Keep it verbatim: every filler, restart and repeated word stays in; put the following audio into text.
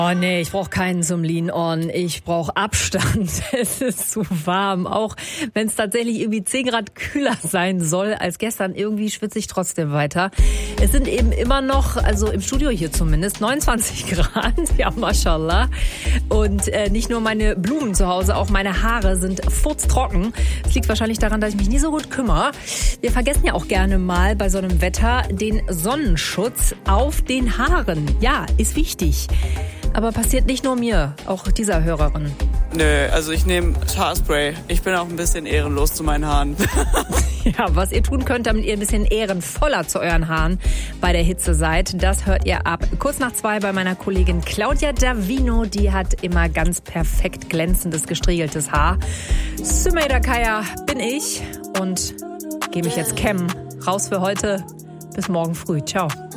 Oh nee, ich brauche keinen zum Lean-On. Ich brauche Abstand. Es ist zu warm. Auch wenn es tatsächlich irgendwie zehn Grad kühler sein soll als gestern, irgendwie schwitze ich trotzdem weiter. Es sind eben immer noch, also im Studio hier zumindest, neunundzwanzig Grad. Ja, mashallah. Und äh, nicht nur meine Blumen zu Hause, auch meine Haare sind furztrocken. Es liegt wahrscheinlich daran, dass ich mich nie so gut kümmere. Wir vergessen ja auch gerne mal bei so einem Wetter den Sonnenschutz auf den Haaren. Ja, ist wichtig. Aber passiert nicht nur mir, auch dieser Hörerin. Nö, also ich nehme Haarspray. Ich bin auch ein bisschen ehrenlos zu meinen Haaren. Ja, was ihr tun könnt, damit ihr ein bisschen ehrenvoller zu euren Haaren bei der Hitze seid, das hört ihr ab kurz nach zwei bei meiner Kollegin Claudia Davino. Die hat immer ganz perfekt glänzendes, gestriegeltes Haar. Sümeyda Kaya bin ich und gehe mich jetzt kämmen. Raus für heute. Bis morgen früh. Ciao.